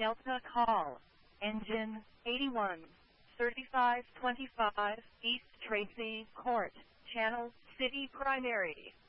Delta call. Engine 81. 3525 East Tracy Court, Channel City Primary.